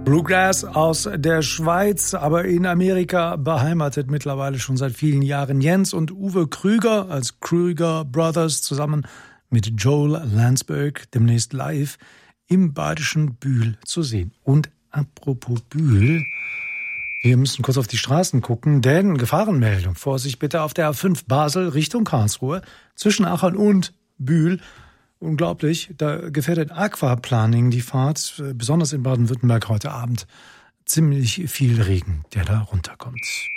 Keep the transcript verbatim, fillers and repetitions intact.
Bluegrass aus der Schweiz, aber in Amerika beheimatet mittlerweile schon seit vielen Jahren. Jens und Uwe Krüger als Krüger Brothers zusammen mit Joel Landsberg demnächst live im badischen Bühl zu sehen. Und apropos Bühl, wir müssen kurz auf die Straßen gucken, denn Gefahrenmeldung. Vorsicht bitte auf der A fünf Basel Richtung Karlsruhe zwischen Aachen und Bühl. Unglaublich, da gefährdet Aquaplaning die Fahrt, besonders in Baden-Württemberg heute Abend. Ziemlich viel Regen, der da runterkommt.